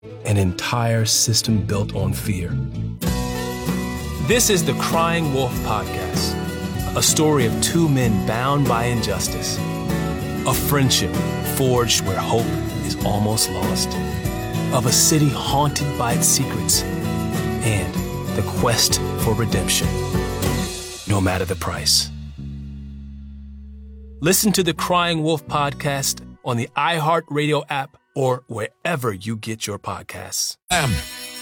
An entire system built on fear. This is the Crying Wolf Podcast, a story of two men bound by injustice, a friendship forged where hope is almost lost, of a city haunted by its secrets, and the quest for redemption, no matter the price. Listen to the Crying Wolf Podcast on the iHeartRadio app or wherever you get your podcasts.